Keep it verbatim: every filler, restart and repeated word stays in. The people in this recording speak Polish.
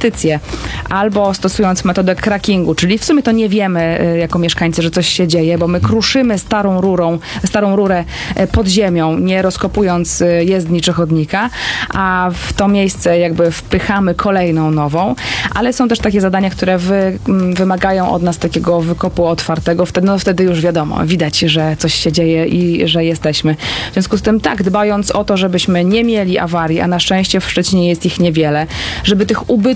inwestycje, albo stosując metodę crackingu, czyli w sumie to nie wiemy y, jako mieszkańcy, że coś się dzieje, bo my kruszymy starą rurą, starą rurę y, pod ziemią, nie rozkopując y, jezdni czy chodnika, a w to miejsce jakby wpychamy kolejną nową, ale są też takie zadania, które wy, m, wymagają od nas takiego wykopu otwartego, wtedy, no wtedy już wiadomo, widać, że coś się dzieje i że jesteśmy. W związku z tym tak, dbając o to, żebyśmy nie mieli awarii, a na szczęście w Szczecinie jest ich niewiele, żeby tych ubytków